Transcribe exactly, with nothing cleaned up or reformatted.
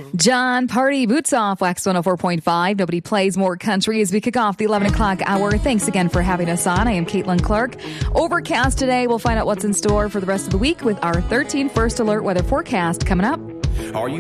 John Party, Boots Off, Wax one oh four point five. Nobody plays more country as we kick off the eleven o'clock hour. Thanks again for having us on. I am Caitlin Clark. Overcast today. We'll find out what's in store for the rest of the week with our thirteen First Alert weather forecast coming up. Are you